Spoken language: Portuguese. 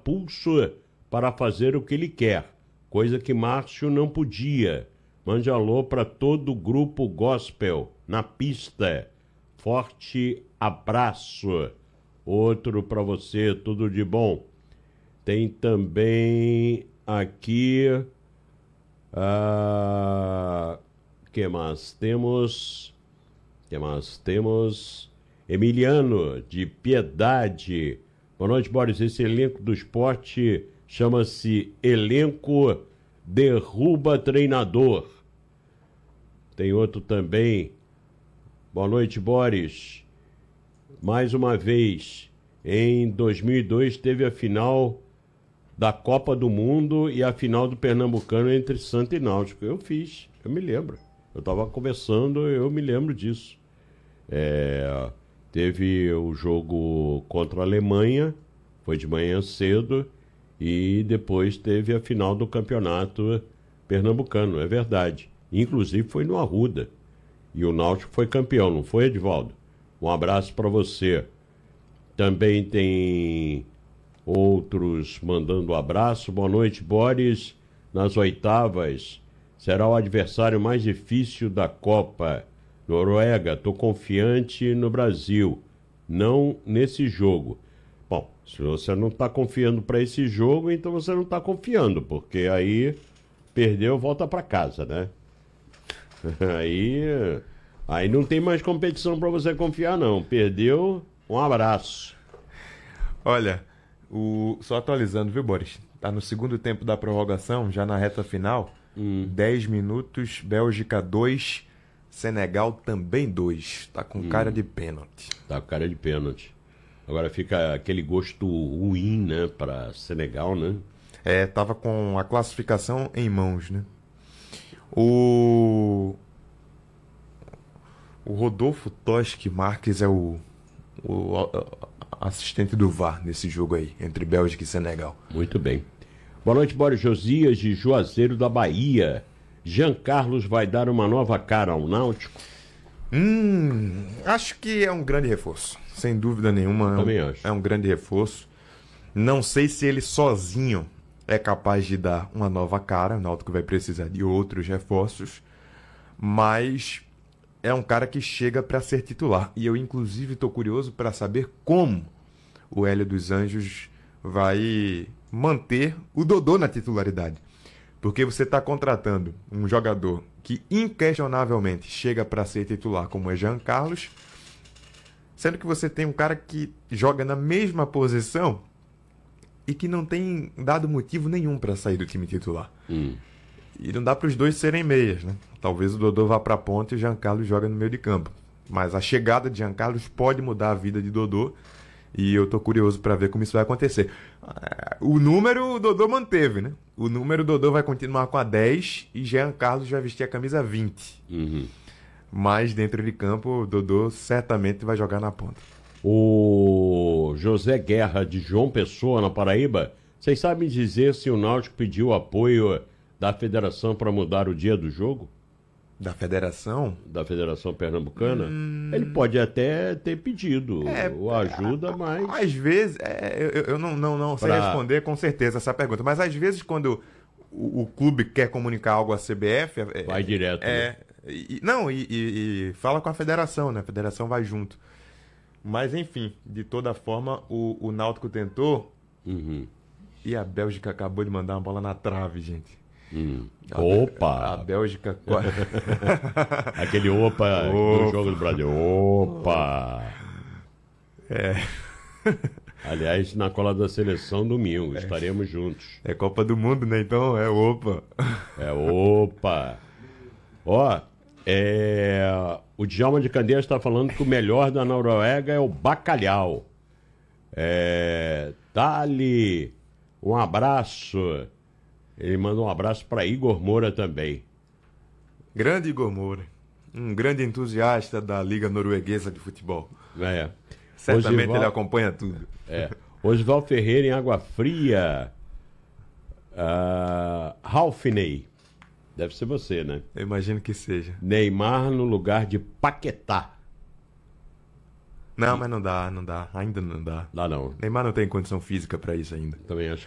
pulso para fazer o que ele quer, coisa que Márcio não podia. Mande alô para todo o grupo gospel na pista. Forte abraço. Outro para você, tudo de bom. Tem também aqui... que mais temos? Emiliano, de Piedade. Boa noite, Boris. Esse elenco do esporte chama-se Elenco Derruba Treinador. Tem outro também. Boa noite, Boris. Mais uma vez, em 2002 teve a final da Copa do Mundo e a final do Pernambucano entre Santa e Náutico. Eu me lembro. Eu estava começando, eu me lembro disso. Teve o jogo contra a Alemanha, foi de manhã cedo, e depois teve a final do campeonato pernambucano, é verdade. Inclusive foi no Arruda. E o Náutico foi campeão, não foi, Edivaldo? Um abraço para você. Também tem outros mandando abraço. Boa noite, Boris. Nas oitavas, será o adversário mais difícil da Copa. Noruega, estou confiante no Brasil, não nesse jogo. Bom, se você não está confiando para esse jogo, então você não está confiando, porque aí perdeu, volta para casa, né? Aí não tem mais competição para você confiar, não. Perdeu, um abraço. Olha, só atualizando, viu, Boris? Tá no segundo tempo da prorrogação, já na reta final. 10 minutos, Bélgica 2, Senegal também 2. Tá com cara de pênalti. Tá com cara de pênalti. Agora fica aquele gosto ruim, né, para Senegal, né? Tava com a classificação em mãos, né? O Rodolfo Toschi Marques é o assistente do VAR nesse jogo aí, entre Bélgica e Senegal. Muito bem. Boa noite, Boris. Josias de Juazeiro da Bahia. Jean Carlos vai dar uma nova cara ao Náutico? Acho que é um grande reforço. Sem dúvida nenhuma. Também acho. É um grande reforço. Não sei se ele sozinho é capaz de dar uma nova cara. O Náutico vai precisar de outros reforços. Mas é um cara que chega para ser titular. E eu, inclusive, estou curioso para saber como o Hélio dos Anjos vai manter o Dodô na titularidade. Porque você está contratando um jogador que inquestionavelmente chega para ser titular, como é Jean Carlos, sendo que você tem um cara que joga na mesma posição e que não tem dado motivo nenhum para sair do time titular. E não dá para os dois serem meias, né? Talvez o Dodô vá para a ponta e o Jean Carlos joga no meio de campo. Mas a chegada de Jean Carlos pode mudar a vida de Dodô. E eu tô curioso para ver como isso vai acontecer. O número o Dodô manteve, né? O número o Dodô vai continuar com a 10 e Jean Carlos vai vestir a camisa 20. Mas dentro de campo, o Dodô certamente vai jogar na ponta. O José Guerra, de João Pessoa, na Paraíba, vocês sabem dizer se o Náutico pediu apoio da federação para mudar o dia do jogo? Da federação? Da Federação Pernambucana? Ele pode até ter pedido ajuda, mas... Às vezes, eu não sei responder com certeza essa pergunta, mas às vezes quando o clube quer comunicar algo à CBF... vai direto, né? E fala com a federação, né? A federação vai junto. Mas, enfim, de toda forma, o Náutico tentou e a Bélgica acabou de mandar uma bola na trave, gente. Opa! A Bélgica... Aquele opa do jogo do Brasil. Opa! Aliás, na cola da seleção, domingo, estaremos juntos. É Copa do Mundo, né? Então é opa. É opa! Ó, o Djalma de Candeias está falando que o melhor da Noruega é o bacalhau. Dali, um abraço. Ele manda um abraço para Igor Moura também. Grande Igor Moura. Um grande entusiasta da Liga Norueguesa de Futebol. Certamente ele acompanha tudo. Oswald Ferreira em Água Fria. Ralfinei. Deve ser você, né? Eu imagino que seja. Neymar no lugar de Paquetá. Não, mas não dá, ainda não dá. Lá não. Neymar não tem condição física pra isso ainda. Também acho